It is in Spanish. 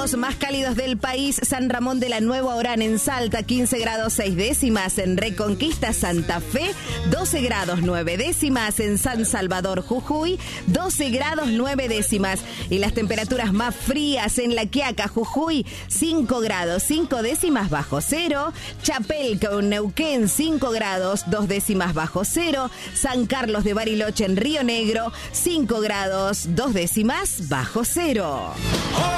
puntos más cálidos del país: San Ramón de la Nueva Orán en Salta, 15 grados 6 décimas. En Reconquista, Santa Fe, 12 grados 9 décimas. En San Salvador, Jujuy, 12 grados 9 décimas. Y las temperaturas más frías en La Quiaca, Jujuy, 5 grados 5 décimas bajo cero. Chapelco, Neuquén, 5 grados 2 décimas bajo cero. San Carlos de Bariloche en Río Negro, 5 grados 2 décimas bajo cero.